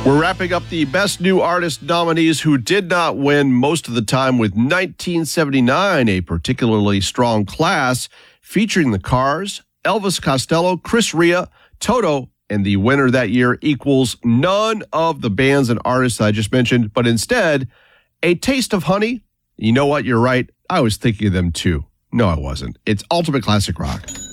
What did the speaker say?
We're wrapping up the Best New Artist nominees who did not win most of the time with 1979, a particularly strong class featuring the Cars, Elvis Costello, Chris Rea, Toto, and the winner that year equals none of the bands and artists I just mentioned, but instead, A Taste of Honey. You know what? You're right. I was thinking of them too. No, I wasn't. It's Ultimate Classic Rock.